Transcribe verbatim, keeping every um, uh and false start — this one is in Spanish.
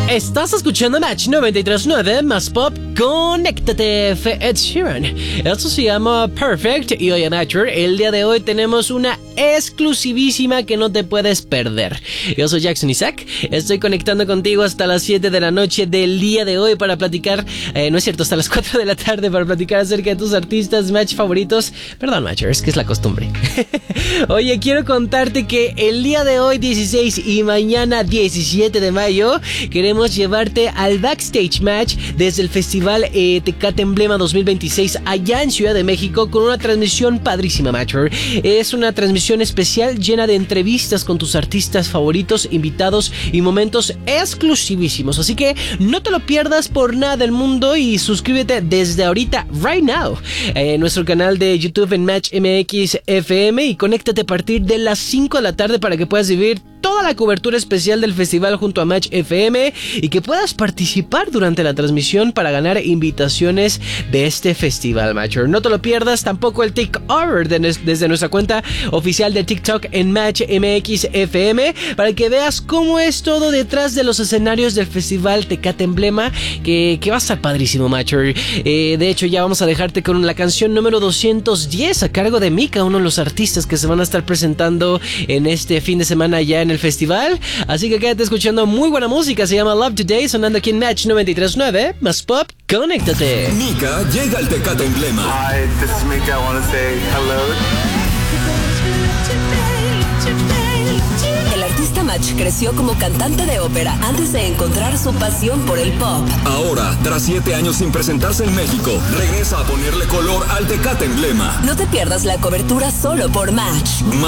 Estás escuchando Match noventa y tres punto nueve más pop. Conéctate, Ed Sheeran. Esto se llama Perfect. Y hoy en Matcher, el día de hoy tenemos una exclusivísima que no te puedes perder. Yo soy Jackson Isaac. Estoy conectando contigo hasta las siete de la noche del día de hoy para platicar. Eh, no es cierto, hasta las cuatro de la tarde para platicar acerca de tus artistas Match favoritos. Perdón, Matcher, es que es la costumbre. Oye, quiero contarte que el día de hoy dieciséis y mañana diecisiete de mayo queremos llevarte al Backstage Match desde el Festival eh, Tecate Emblema dos mil veintiséis allá en Ciudad de México con una transmisión padrísima, Matcher. Es una transmisión especial llena de entrevistas con tus artistas favoritos, invitados y momentos exclusivísimos. Así que no te lo pierdas por nada del mundo y suscríbete desde ahorita, right now, en eh, nuestro canal de YouTube en Match M X F M y conéctate a partir de las cinco de la tarde para que puedas vivir toda la cobertura especial del festival junto a Match F M y que puedas participar durante la transmisión para ganar invitaciones de este festival, Matcher. No te lo pierdas, tampoco el takeover de, desde nuestra cuenta oficial de TikTok en Match M X F M para que veas cómo es todo detrás de los escenarios del festival Tecate Emblema, que, que va a estar padrísimo, Matcher. Eh, de hecho, ya vamos a dejarte con la canción número doscientos diez a cargo de Mika, uno de los artistas que se van a estar presentando en este fin de semana ya en el festival, así que quédate escuchando muy buena música. Se llama Love Today, sonando aquí en Match noventa y tres punto nueve más pop. Conéctate. Mika llega al Tecate Emblema. Hi, this is Mika. I want to say hello. El artista Match creció como cantante de ópera antes de encontrar su pasión por el pop. Ahora, tras siete años sin presentarse en México, regresa a ponerle color al Tecate Emblema. No te pierdas la cobertura solo por Match.